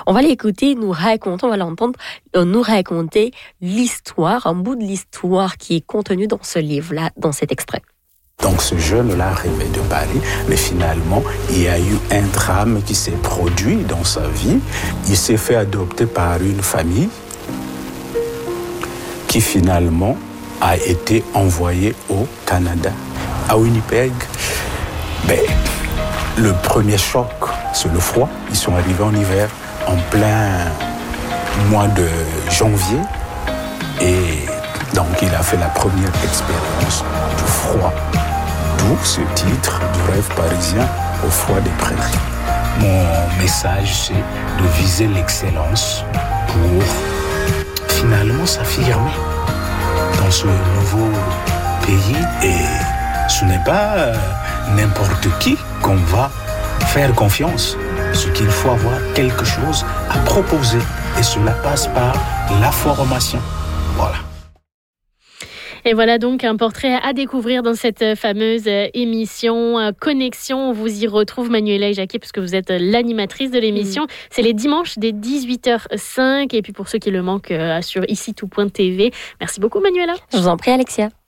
On va l'écouter, on va l'entendre nous raconter l'histoire, un bout de l'histoire qui est contenu dans ce livre-là, dans cet extrait. Donc ce jeune-là rêvait de Paris, mais finalement, il y a eu un drame qui s'est produit dans sa vie. Il s'est fait adopter par une famille qui finalement a été envoyé au Canada, à Winnipeg. Le premier choc, c'est le froid. Ils sont arrivés en hiver, en plein mois de janvier. Et donc, il a fait la première expérience du froid. D'où ce titre du rêve parisien au froid des prairies. Mon message, c'est de viser l'excellence pour finalement s'affirmer dans ce nouveau pays. Et ce n'est pas n'importe qui qu'on va faire confiance. Ce qu'il faut avoir quelque chose à proposer. Et cela passe par la formation. Voilà. Et voilà donc un portrait à découvrir dans cette fameuse émission Connexion. On vous y retrouve, Manuela et Jackie, puisque vous êtes l'animatrice de l'émission. C'est les dimanches dès 18h05. Et puis pour ceux qui le manquent sur icitout.tv. Merci beaucoup, Manuela. Je vous en prie, Alexia.